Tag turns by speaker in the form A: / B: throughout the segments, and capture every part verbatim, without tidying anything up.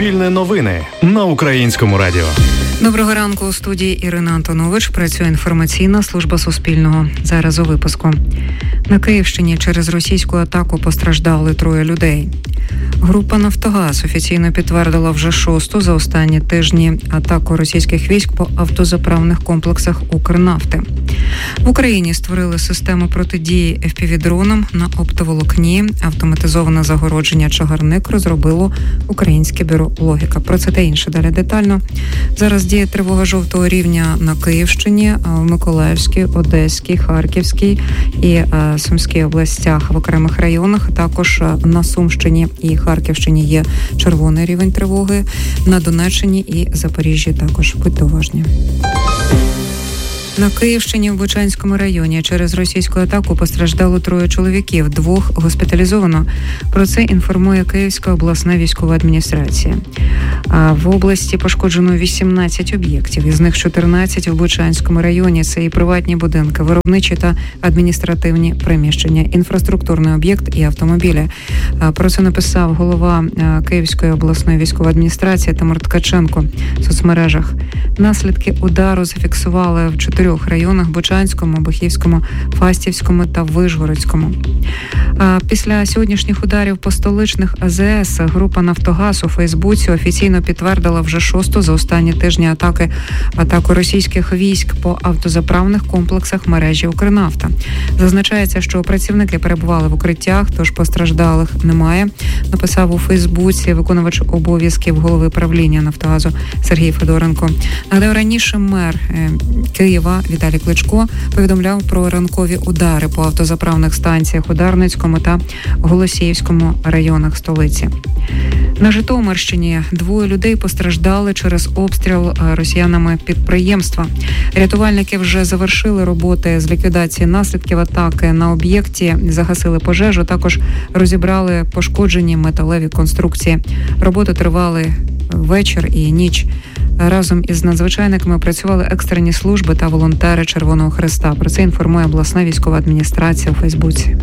A: Суспільне новини на Українському радіо.
B: Доброго ранку. У студії Ірина Антонович. Працює інформаційна служба Суспільного. Зараз у випуску. На Київщині через російську атаку постраждали троє людей. Група «Нафтогаз» офіційно підтвердила вже шосту за останні тижні атаку російських військ по автозаправних комплексах «Укрнафти». В Україні створили систему протидії еф пі ві-дронам на оптоволокні. Автоматизоване загородження «Чагарник» розробило українське бюро «Логіка». Про це та інше далі детально. Зараз діє тривога жовтого рівня на Київщині, в Миколаївській, Одеській, Харківській і Сумській областях в окремих районах. Також на Сумщині і Харківщині є червоний рівень тривоги. На Донеччині і Запоріжжі також. Будьте уважні. На Київщині в Бучанському районі через російську атаку постраждало троє чоловіків, двох госпіталізовано. Про це інформує Київська обласна військова адміністрація. А в області пошкоджено вісімнадцять об'єктів, із них чотирнадцять в Бучанському районі. Це і приватні будинки, виробничі та адміністративні приміщення, інфраструктурний об'єкт і автомобілі. Про це написав голова Київської обласної військової адміністрації Тимур Ткаченко в соцмережах. Наслідки удару зафіксували в чотирьох районах – Бучанському, Бухівському, Фастівському та Вишгородському. Після сьогоднішніх ударів по столичних а зе ес група «Нафтогаз» у Фейсбуці офіційно підтвердила вже шосту за останні тижні атаки атаку російських військ по автозаправних комплексах мережі «Укрнафта». Зазначається, що працівники перебували в укриттях, тож постраждалих немає. Написав у Фейсбуці виконувач обов'язків голови правління «Нафтогазу» Сергій Федоренко. Нагадаю, раніше мер Києва Віталій Кличко повідомляв про ранкові удари по автозаправних станціях у Дарницькому та Голосіївському районах столиці. На Житомирщині двоє людей постраждали через обстріл росіянами підприємства. Рятувальники вже завершили роботи з ліквідації наслідків атаки на об'єкті, загасили пожежу, також розібрали пошкоджені металеві конструкції. Роботи тривали вечір і ніч. Разом із надзвичайниками працювали екстрені служби та волонтери Червоного Хреста. Про це інформує обласна військова адміністрація у Фейсбуці.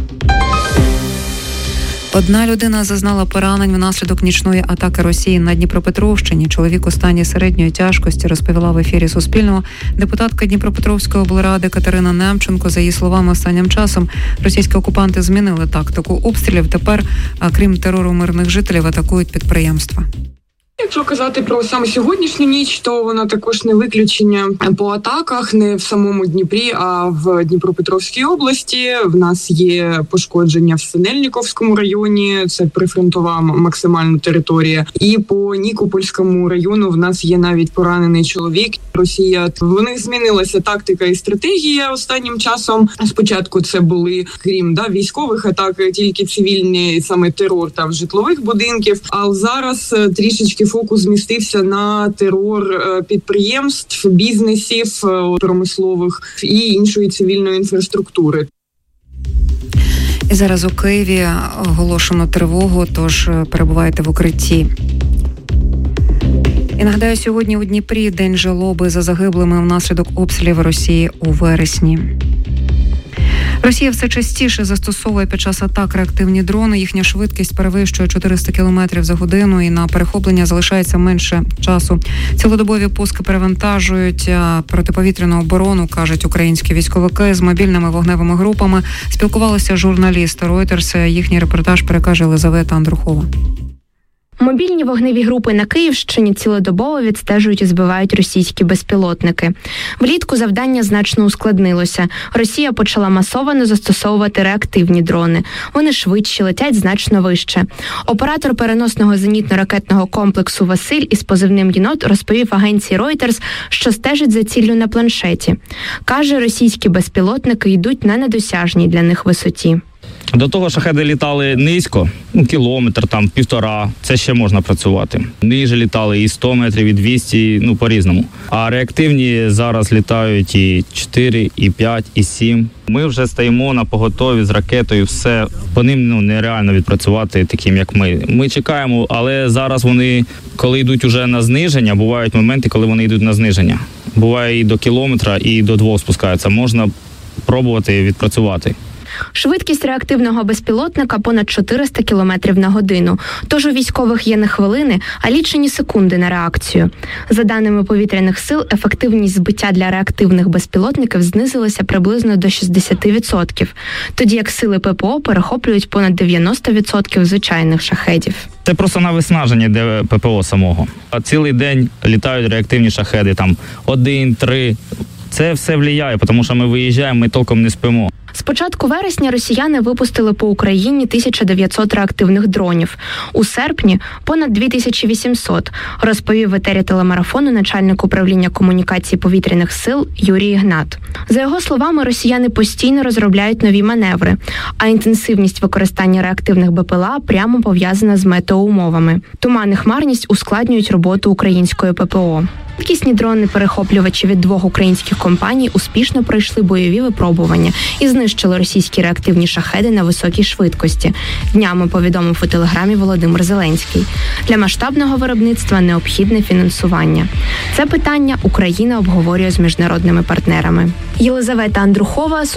B: Одна людина зазнала поранень внаслідок нічної атаки Росії на Дніпропетровщині. Чоловік у стані середньої тяжкості, розповіла в ефірі Суспільного депутатка Дніпропетровської облради Катерина Немченко. За її словами, останнім часом російські окупанти змінили тактику обстрілів. Тепер, крім терору мирних жителів, атакують підприємства.
C: Якщо казати про саме сьогоднішню ніч, то вона також не виключення по атаках, не в самому Дніпрі, а в Дніпропетровській області. В нас є пошкодження в Синельниковському районі, це прифронтова максимальна територія. І по Нікопольському району в нас є навіть поранений чоловік. Росія, в них змінилася тактика і стратегія останнім часом. Спочатку це були, крім да, військових атак, тільки цивільні, саме терор там житлових будинків. А зараз трішечки фокус змістився на терор підприємств, бізнесів, промислових і іншої цивільної інфраструктури.
B: І зараз у Києві оголошено тривогу, тож перебувайте в укритті. І нагадаю, сьогодні у Дніпрі день жалоби за загиблими внаслідок обстрілів Росії у вересні. Росія все частіше застосовує під час атак реактивні дрони. Їхня швидкість перевищує чотириста кілометрів за годину і на перехоплення залишається менше часу. Цілодобові пуски перевантажують протиповітряну оборону, кажуть українські військовики з мобільними вогневими групами. Спілкувалися журналісти Reuters. Їхній репортаж перекаже Елизавета Андрухова.
D: Мобільні вогневі групи на Київщині цілодобово відстежують і збивають російські безпілотники. Влітку завдання значно ускладнилося. Росія почала масово застосовувати реактивні дрони. Вони швидші, летять значно вище. Оператор переносного зенітно-ракетного комплексу Василь із позивним «Єнот» розповів агенції Reuters, що стежить за ціллю на планшеті. Каже, російські безпілотники йдуть на недосяжній для них висоті.
E: До того шахеди літали низько, ну, кілометр, там, півтора, це ще можна працювати. Ниже літали і сто метрів, і двісті, ну, по-різному. А реактивні зараз літають і чотири, і п'ять, і сім. Ми вже стоїмо на поготові з ракетою, все. По ним ну, нереально відпрацювати таким, як ми. Ми чекаємо, але зараз вони, коли йдуть уже на зниження, бувають моменти, коли вони йдуть на зниження. Буває і до кілометра, і до двох спускаються. Можна пробувати відпрацювати.
D: Швидкість реактивного безпілотника понад чотириста кілометрів на годину, тож у військових є не хвилини, а лічені секунди на реакцію. За даними повітряних сил, ефективність збиття для реактивних безпілотників знизилася приблизно до шістдесят відсотків, тоді як сили ППО перехоплюють понад дев'яносто відсотків звичайних шахедів.
E: Це просто на виснаження де ППО самого. А цілий день літають реактивні шахеди, там один, три. Це все впливає, тому що ми виїжджаємо, ми толком не спимо.
D: З початку вересня росіяни випустили по Україні тисяча дев'ятсот реактивних дронів. У серпні – понад дві тисячі вісімсот, розповів в етері телемарафону начальник управління комунікації повітряних сил Юрій Ігнат. За його словами, росіяни постійно розробляють нові маневри, а інтенсивність використання реактивних БПЛА прямо пов'язана з метеоумовами. Туман і хмарність ускладнюють роботу української ППО. Швидкісні дрони-перехоплювачі від двох українських компаній успішно пройшли бойові випробування і знищили російські реактивні шахеди на високій швидкості. Днями повідомив у телеграмі Володимир Зеленський. Для масштабного виробництва необхідне фінансування. Це питання Україна обговорює з міжнародними партнерами. Єлизавета Андрухова,